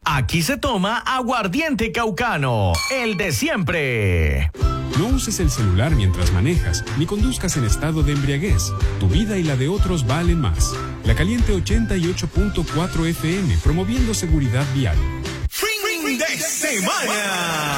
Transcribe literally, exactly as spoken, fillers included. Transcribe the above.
Aquí se toma aguardiente caucano, el de siempre. No uses el celular mientras manejas, ni conduzcas en estado de embriaguez. Tu vida y la de otros valen más. La Caliente ochenta y ocho punto cuatro F M, promoviendo seguridad vial. ¡Fin de semana!